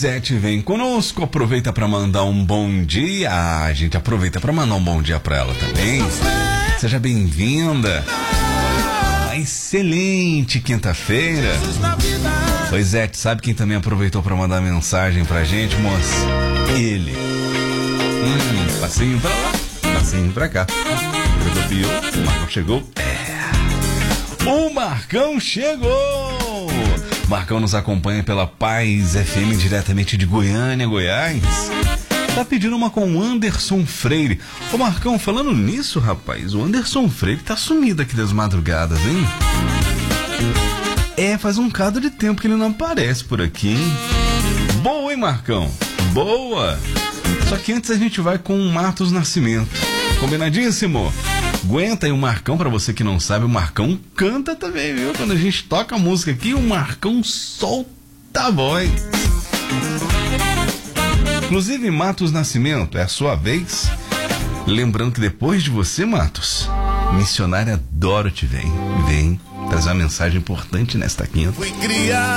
Zete vem conosco, aproveita para mandar um bom dia. A gente aproveita para mandar um bom dia para ela também. Seja bem-vinda. Uma excelente quinta-feira. Pois Zete, sabe quem também aproveitou para mandar mensagem pra gente, moça? Ele. Passinho pra lá, passinho pra cá. O Marcão chegou. O Marcão chegou! Marcão nos acompanha pela Paz FM diretamente de Goiânia, Goiás. Tá pedindo uma com o Anderson Freire. Ô Marcão, falando nisso, rapaz, o Anderson Freire tá sumido aqui das madrugadas, hein? Faz um bocado de tempo que ele não aparece por aqui, hein? Boa, hein, Marcão? Boa! Só que antes a gente vai com o Matos Nascimento. Combinadíssimo? Aguenta aí o Marcão, pra você que não sabe, o Marcão canta também, viu? Quando a gente toca a música aqui, o Marcão solta a voz. Inclusive, Matos Nascimento, é a sua vez. Lembrando que depois de você, Matos, missionária Dorothy vem trazer uma mensagem importante nesta quinta.